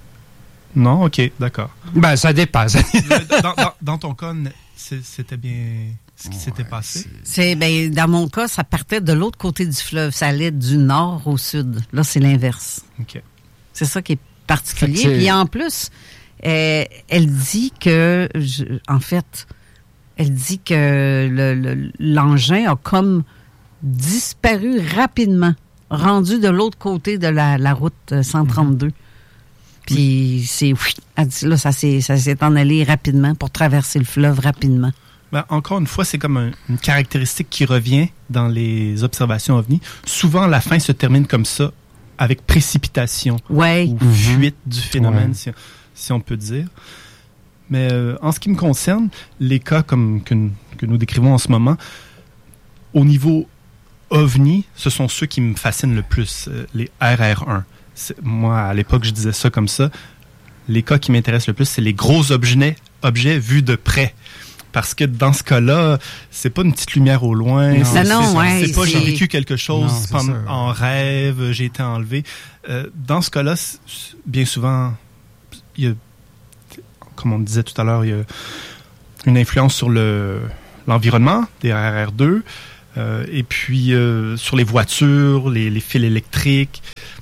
Non? OK, d'accord. Ben, ça dépasse. dans, dans- dans ton cas, c'est- c'était bien ce qui s'était passé? C'est ben dans mon cas, ça partait de l'autre côté du fleuve, ça allait du nord au sud. Là, c'est l'inverse. OK. C'est ça qui est particulier. Fait que c'est- Puis en plus, euh, elle dit que, je- en fait, elle dit que le- le- l'engin a comme disparu rapidement, rendu de l'autre côté de la, la route cent trente-deux. Puis c'est, oui, elle dit, là, ça s'est, ça s'est en allé rapidement pour traverser le fleuve rapidement. Ben, encore une fois, c'est comme un- une caractéristique qui revient dans les observations OVNI. Souvent, la fin se termine comme ça, avec précipitation Ouais. ou Mhm. fuite du phénomène, Ouais. si, si on peut dire. Mais euh, en ce qui me concerne, les cas comme que, nous- que nous décrivons en ce moment, au niveau ovnis, ce sont ceux qui me fascinent le plus, euh, les R R un. C'est, moi, à l'époque, je disais ça comme ça. Les cas qui m'intéressent le plus, c'est les gros objets, objets vus de près. Parce que dans ce cas-là, c'est pas une petite lumière au loin. Non, c'est, non, c'est, ouais, c'est pas c'est... j'ai vécu quelque chose Non, pendant, ça, en rêve, j'ai été enlevé. Euh, dans ce cas-là, bien souvent, il y a, comme on disait tout à l'heure, il y a une influence sur le, l'environnement des R R deux, euh, et puis euh, sur les voitures, les, les fils électriques.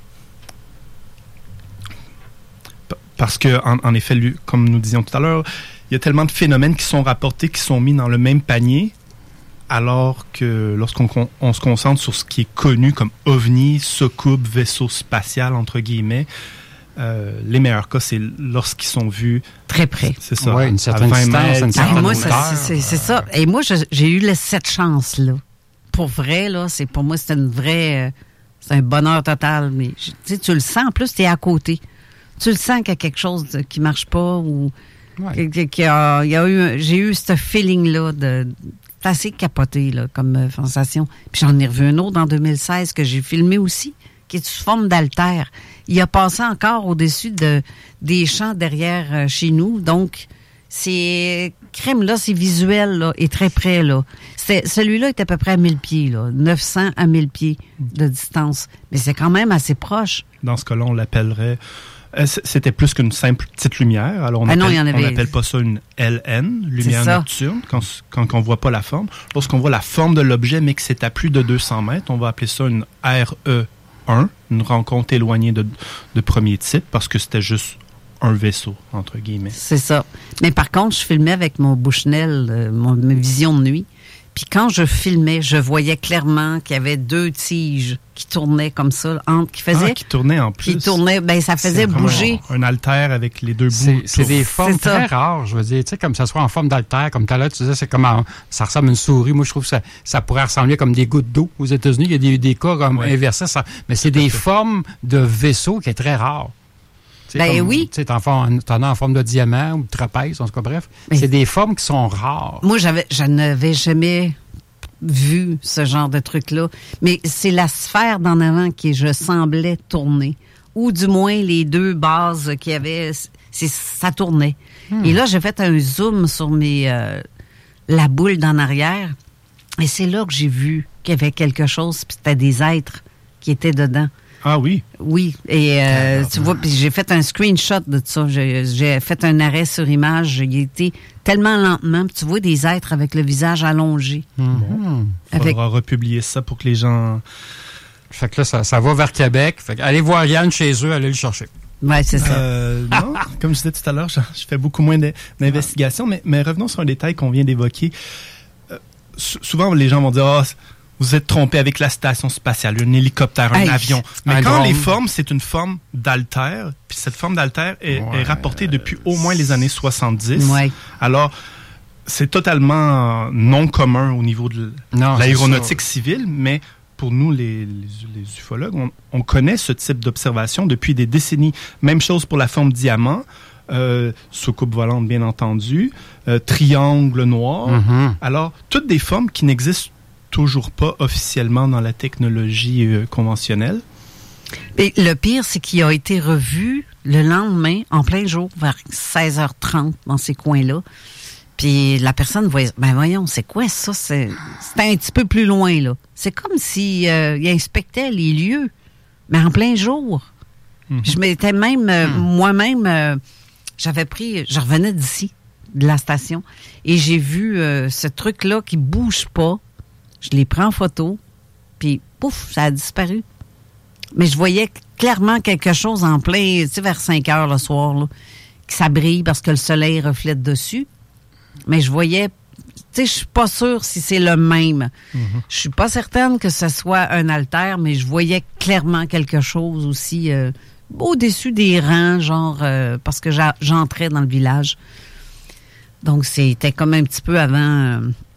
Parce que, en, en effet, lui, comme nous disions tout à l'heure, il y a tellement de phénomènes qui sont rapportés, qui sont mis dans le même panier, alors que lorsqu'on on se concentre sur ce qui est connu comme ovni, soucoupe, vaisseau spatial, entre guillemets, euh, les meilleurs cas, c'est lorsqu'ils sont vus très près. C'est ça. Ouais, une certaine à vingt distance, mètres, une certaine Ah, moi, hauteur. ça, c'est, c'est, c'est ça. Et moi, je, j'ai eu le, cette chance-là. Pour vrai, là, c'est pour moi, c'était une vraie... Euh, c'est un bonheur total. Mais tu sais, tu le sens, en plus, tu es à côté. Tu le sens qu'il y a quelque chose de, qui marche pas ou... Ouais. Qu'il y a, il y a eu, j'ai eu ce feeling-là de... C'est assez capoté, là, comme euh, sensation. Puis j'en ai revu un autre en deux mille seize que j'ai filmé aussi, qui est sous forme d'altère. Il a passé encore au-dessus de, des champs derrière euh, chez nous. Donc, c'est crème, là, c'est visuel, là, et très près, là. C'est, celui-là est à peu près à mille pieds, là. neuf cents à mille pieds de distance. Mais c'est quand même assez proche. Dans ce cas-là, on l'appellerait... Euh, c'était plus qu'une simple petite lumière. Alors, on ah n'appelle avait... pas ça une L N, lumière nocturne, quand, quand on ne voit pas la forme. Lorsqu'on voit la forme de l'objet, mais que c'est à plus de deux cents mètres, on va appeler ça une R E un, une rencontre éloignée de, de premier type, parce que c'était juste un vaisseau, entre guillemets. C'est ça. Mais par contre, je filmais avec mon Bushnell, euh, mon, ma vision de nuit. Puis quand je filmais, je voyais clairement qu'il y avait deux tiges qui tournaient comme ça, entre, qui faisaient... Ah, qui tournaient en plus. Qui tournaient, ben ça faisait bouger. Un, un altère avec les deux bouts. C'est, c'est des formes c'est très rares, je veux dire. Tu sais, comme ça soit en forme d'altère, comme tout à l'heure, tu disais, c'est comme en, ça ressemble à une souris. Moi, je trouve que ça, ça pourrait ressembler comme des gouttes d'eau. Aux États-Unis, il y a des, des cas comme ouais. inversés. Ça, mais c'est des formes de vaisseaux qui est très rare. T'sais, ben comme, oui. Tu sais, t'en, t'en as en forme de diamant ou de trapèze, en tout cas, bref. Mais c'est des formes qui sont rares. Moi, j'avais, je n'avais jamais vu ce genre de truc-là. Mais c'est la sphère d'en avant qui, je semblais, tourner. Ou du moins, les deux bases qu'il y avait, c'est, ça tournait. Hmm. Et là, j'ai fait un zoom sur mes, euh, la boule d'en arrière. Et c'est là que j'ai vu qu'il y avait quelque chose, puis c'était des êtres qui étaient dedans. Ah oui? Oui. Et euh, tu vois, puis j'ai fait un screenshot de ça. J'ai, j'ai fait un arrêt sur image. J'ai été tellement lentement. Puis tu vois des êtres avec le visage allongé. Mm-hmm. Bon. Il avec... faudra republier ça pour que les gens... Fait que là, ça, ça va vers Québec. Fait que allez voir Yann chez eux, allez le chercher. Oui, c'est ça. Euh, non, comme je disais tout à l'heure, je, je fais beaucoup moins de, d'investigations. Mais, mais revenons sur un détail qu'on vient d'évoquer. Euh, s- souvent, les gens vont dire... Oh, vous êtes trompé avec la station spatiale, un hélicoptère, un hey, avion. Mais un quand drone. les formes, c'est une forme d'altère, puis cette forme d'altère est, ouais, est rapportée depuis au moins les années soixante-dix. Ouais. Alors, c'est totalement non commun au niveau de non, l'aéronautique civile, mais pour nous, les, les, les ufologues, on, on connaît ce type d'observation depuis des décennies. Même chose pour la forme diamant, euh, soucoupe volante, bien entendu, euh, triangle noir. Mm-hmm. Alors, toutes des formes qui n'existent toujours pas officiellement dans la technologie euh, conventionnelle. Et le pire, c'est qu'il a été revu le lendemain, en plein jour, vers seize heures trente, dans ces coins-là. Puis la personne voyait, ben voyons, c'est quoi ça? C'est, c'était un petit peu plus loin, là. C'est comme si euh, il inspectait les lieux, mais en plein jour. Mm-hmm. Je m'étais même, euh, mm. moi-même, euh, j'avais pris, je revenais d'ici, de la station, et j'ai vu euh, ce truc-là qui bouge pas. Je l'ai pris en photo, puis pouf, ça a disparu. Mais je voyais clairement quelque chose en plein, tu sais, vers cinq heures le soir, là, que ça brille parce que le soleil reflète dessus. Mais je voyais, tu sais, je suis pas sûre si c'est le même. Mm-hmm. Je suis pas certaine que ce soit un altère, mais je voyais clairement quelque chose aussi euh, au-dessus des rangs, genre, euh, parce que j'a- j'entrais dans le village. Donc, c'était comme un petit peu avant... Euh,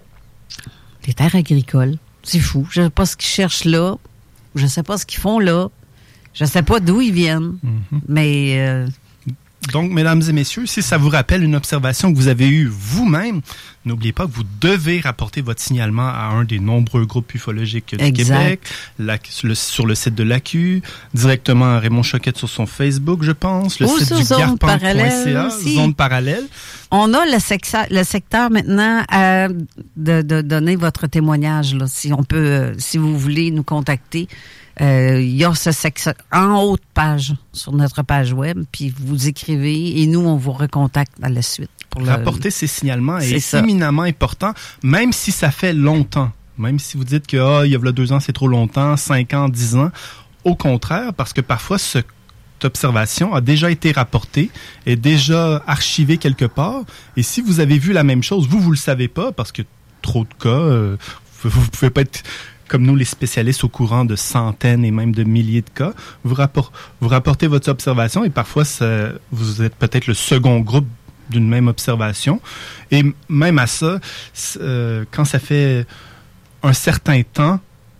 les terres agricoles. C'est fou. Je ne sais pas ce qu'ils cherchent là. Je ne sais pas ce qu'ils font là. Je ne sais pas d'où ils viennent. Mm-hmm. Mais... Euh, Donc, mesdames et messieurs, si ça vous rappelle une observation que vous avez eue vous-même, n'oubliez pas que vous devez rapporter votre signalement à un des nombreux groupes ufologiques du Exact. Québec, la, sur, le, sur le site de l'A Q, directement à Raymond Choquette sur son Facebook, je pense, le Ou site sur du Zone garpente point c a, Parallèle aussi. Zone Parallèle. On a le secteur, le secteur maintenant à de, de donner votre témoignage. Là, si on peut, euh, si vous voulez nous contacter, euh, il y a ce secteur en haut de page sur notre page web, puis vous écrivez et nous on vous recontacte à la suite. Pour le... Rapporter ces signalements C'est est, ça. éminemment important, même si ça fait longtemps. Même si vous dites que ah, il y a là deux ans c'est trop longtemps, cinq ans, dix ans. Au contraire, parce que parfois ce cette observation a déjà été rapportée, est déjà archivée quelque part. Et si vous avez vu la même chose, vous, vous le savez pas, parce que trop de cas, euh, vous, vous pouvez pas être comme nous, les spécialistes, au courant de centaines et même de milliers de cas. Vous, rapport, vous rapportez votre observation et parfois, ça, vous êtes peut-être le second groupe d'une même observation. Et même à ça, euh, quand ça fait un certain temps,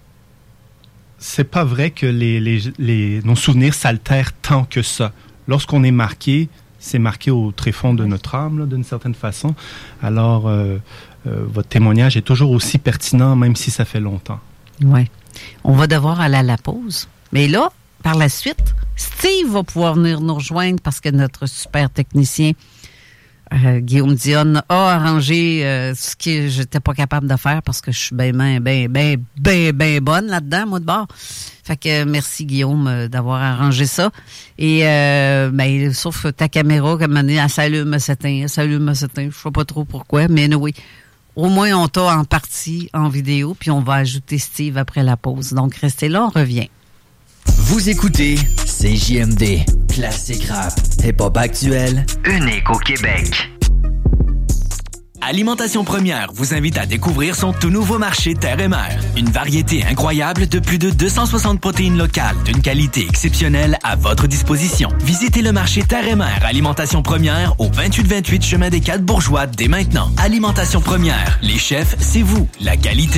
c'est pas vrai que les, les, les, nos souvenirs s'altèrent tant que ça. Lorsqu'on est marqué, c'est marqué au tréfonds de notre âme, là, d'une certaine façon. Alors, euh, euh, votre témoignage est toujours aussi pertinent, même si ça fait longtemps. Oui. On va devoir aller à la pause. Mais là, par la suite, Steve va pouvoir venir nous rejoindre parce que notre super technicien, Euh, Guillaume Dionne, a arrangé euh, ce que j'étais pas capable de faire parce que je suis bien, bien, bien, bien, bien, bien bonne là-dedans, moi de bord. Fait que euh, merci Guillaume euh, d'avoir arrangé ça. Et euh, ben, sauf ta caméra, comme on dit, elle s'allume, elle s'éteint, elle s'allume, elle s'éteint. Je sais pas trop pourquoi, mais oui. Au moins, on t'a en partie en vidéo, puis on va ajouter Steve après la pause. Donc, restez là, on revient. Vous écoutez C J M D, classique rap, hip-hop actuel, unique au Québec. Alimentation Première vous invite à découvrir son tout nouveau marché Terre et Mer. Une variété incroyable de plus de deux cent soixante protéines locales d'une qualité exceptionnelle à votre disposition. Visitez le marché Terre et Mer Alimentation Première au vingt-huit vingt-huit chemin des Quatre Bourgeois dès maintenant. Alimentation Première, les chefs, c'est vous. La qualité